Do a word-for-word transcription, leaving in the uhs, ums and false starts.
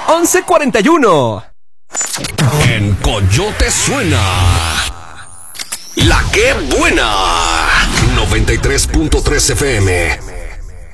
once cuarenta y uno. En Coyote suena La Que Buena noventa y tres punto tres F M.